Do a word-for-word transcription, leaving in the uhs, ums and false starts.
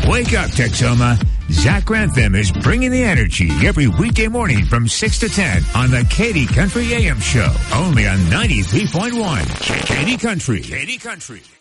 Wake up, Texoma. Zach Grantham is bringing the energy every weekday morning from six to ten on the Katy Country A M Show. Only on ninety-three point one. Katy Country. Katy Country.